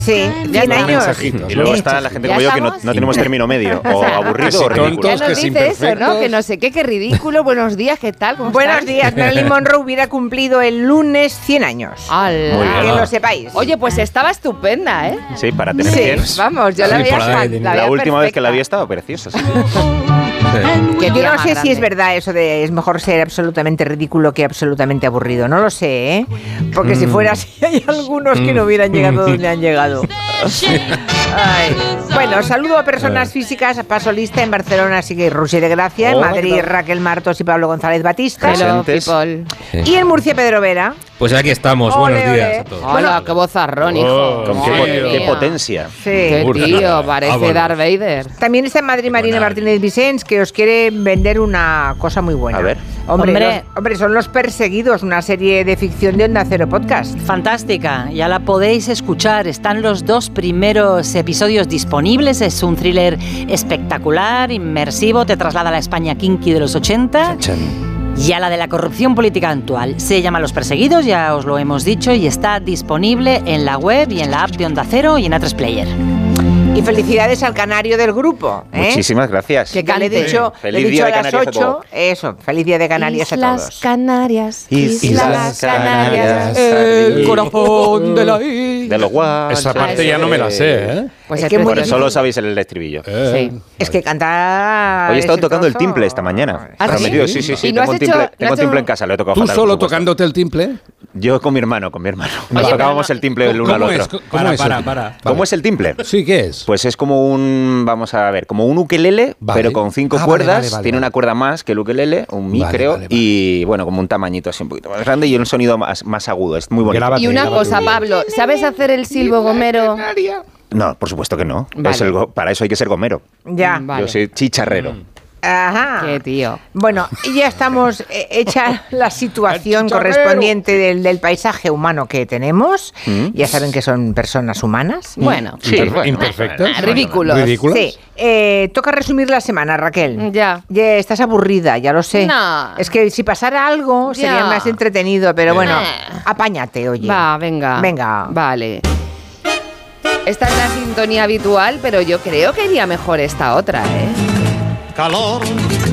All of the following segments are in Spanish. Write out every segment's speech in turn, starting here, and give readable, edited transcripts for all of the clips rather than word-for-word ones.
Sí, 100 años. Y luego está la gente como yo que no tenemos término medio, o aburrido o ridículo. Ya nos dice eso, ¿no? Que no sé qué ridículo. Buenos días, ¿qué tal? ¿Cómo Buenos estás? Días. Marilyn Monroe hubiera cumplido el lunes 100 años. ¡Hala! Que lo sepáis. Oye, pues estaba estupenda, ¿eh? Sí, para tener 100. Vamos, yo la veía La última vez que la vi estaba preciosa. Sí. Yo no sé si es verdad eso de es mejor ser absolutamente ridículo que absolutamente aburrido. No lo sé, ¿eh? Porque si fuera así hay algunos que no hubieran llegado donde han llegado. Ay. Bueno, saludo a personas físicas. Paso lista. En Barcelona sigue Rusi de Gracia. En Madrid Raquel Martos y Pablo González Batista. Hello, people. Y en Murcia Pedro Vera. Pues aquí estamos. Buenos días a todos. Hola, qué vozarrón, hijo. Qué potencia. Sí. Qué tío, parece Darth Vader. También está en Madrid Marina Martínez Vicens, que os quiere vender una cosa muy buena. A ver. Hombre, son Los Perseguidos, una serie de ficción de Onda Cero Podcast. Fantástica, ya la podéis escuchar. Están los 2 primeros episodios disponibles. Es un thriller espectacular, inmersivo, te traslada a la España kinky de los 80 y a la de la corrupción política actual. Se llama Los Perseguidos, ya os lo hemos dicho, y está disponible en la web y en la app de Onda Cero y en A3 Player. Y felicidades al canario del grupo. Muchísimas gracias. Que le he dicho, feliz día a las 8. Eso, feliz día de Canarias a todos. Canarias. Islas Canarias. El corazón de la isla. De los guas. Esa parte ya no me la sé, ¿eh? Pues es que por eso lo sabéis el estribillo. Sí. Es que cantar. Hoy he estado tocando el timple esta mañana. ¿Ah, sí? Sí. ¿Y no tengo timple en casa, lo he tocado ¿Tú fatal, solo tocándote el timple? Yo con mi hermano. Nos tocábamos el timple el uno al otro. ¿Cómo es el timple? Sí, ¿qué es? Pues es como como un ukelele, pero con 5 cuerdas. Tiene una cuerda más que el ukelele, un mi creo, y bueno, como un tamañito así un poquito más grande y un sonido más agudo. Es muy bonito. Y una cosa, Pablo, ¿sabes hacer el silbo gomero? No, por supuesto que no. Vale. Para eso hay que ser gomero. Ya. Vale. Yo soy chicharrero. Ajá. Qué tío. Bueno, ya estamos hecha la situación correspondiente del paisaje humano que tenemos. Ya saben que son personas humanas. Bueno. Sí, imperfectas. Ridículos. Sí. Toca resumir la semana, Raquel. Ya. Estás aburrida, ya lo sé. No. Es que si pasara algo sería más entretenido, pero bueno, apáñate, oye. Va, venga. Vale. Esta es la sintonía habitual, pero yo creo que iría mejor esta otra, ¿eh? Calor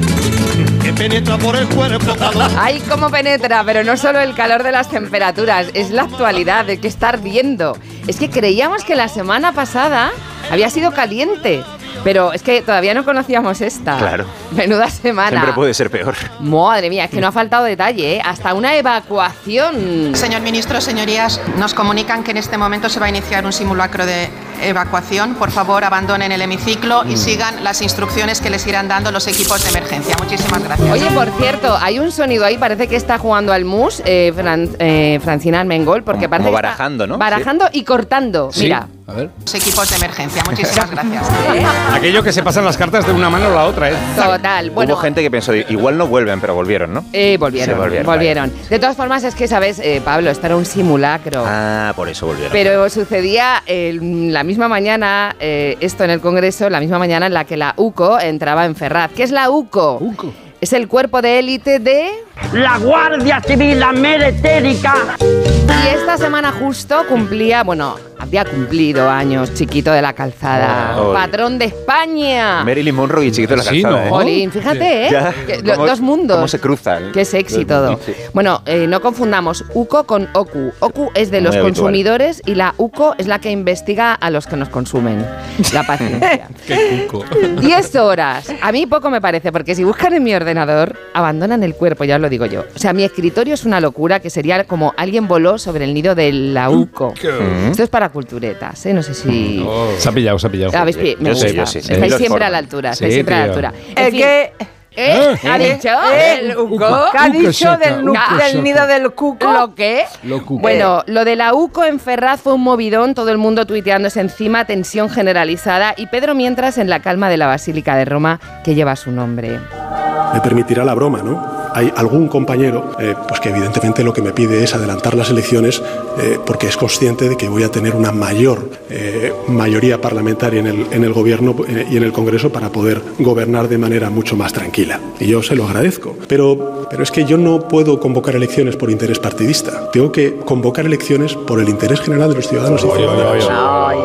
que penetra por el cuerpo, calor. Ay, cómo penetra, pero no solo el calor de las temperaturas, es la actualidad, de que está ardiendo. Es que creíamos que la semana pasada había sido caliente, pero es que todavía no conocíamos esta. Claro. Menuda semana. Siempre puede ser peor. Madre mía, es que no ha faltado detalle, ¿eh? Hasta una evacuación. Señor ministro, señorías, nos comunican que en este momento se va a iniciar un simulacro de evacuación. Por favor, abandonen el hemiciclo y sigan las instrucciones que les irán dando los equipos de emergencia. Muchísimas gracias. Oye, por cierto, hay un sonido ahí, parece que está jugando al mus, Francina Armengol, porque parece como que barajando, está ¿no? barajando y cortando. Sí. Mira. A ver. Los equipos de emergencia. Muchísimas gracias. Aquello que se pasan las cartas de una mano a la otra, ¿eh? Total. Bueno, Hubo gente que pensó, igual no vuelven, pero volvieron, ¿no? Volvieron. Vale. De todas formas, es que, ¿sabes, Pablo? Esto era un simulacro. Ah, por eso volvieron. Pero sucedía la misma mañana, esto en el Congreso, la misma mañana en la que la UCO entraba en Ferraz. ¿Qué es la UCO? Es el cuerpo de élite de... la Guardia Civil Meretérica. Y esta semana justo había cumplido años Chiquito de la Calzada, patrón de España. Marilyn Monroe y Chiquito de la Calzada, ¿eh? Jolín, fíjate, ¿eh? Dos mundos. Cómo se cruzan. Qué sexy todo. Sí. Bueno, no confundamos UCO con OCU. OCU es de los consumidores y la UCO es la que investiga a los que nos consumen. La paciencia. Qué cuco. 10 horas. A mí poco me parece, porque si buscan en mi ordenador, abandonan el cuerpo, ya os lo digo yo. O sea, mi escritorio es una locura, que sería como alguien voló sobre el nido de la UCO. Esto es para culturetas, ¿eh? No sé si... Se ha pillado. ¿Sabéis? Me gusta. Yo sí. Estáis siempre a la altura. Sí, Estáis siempre a la altura. En fin, ¿qué ha dicho? ¿Qué ha dicho del nido del cuco? ¿Lo qué? Bueno, lo de la UCO en Ferraz fue un movidón, todo el mundo tuiteándose encima, tensión generalizada, y Pedro mientras en la calma de la Basílica de Roma, que lleva su nombre. Me permitirá la broma, ¿no? Hay algún compañero pues que evidentemente lo que me pide es adelantar las elecciones porque es consciente de que voy a tener una mayor mayoría parlamentaria en el gobierno y en el Congreso para poder gobernar de manera mucho más tranquila. Y yo se lo agradezco. Pero es que yo no puedo convocar elecciones por interés partidista. Tengo que convocar elecciones por el interés general de los ciudadanos y ciudadanas.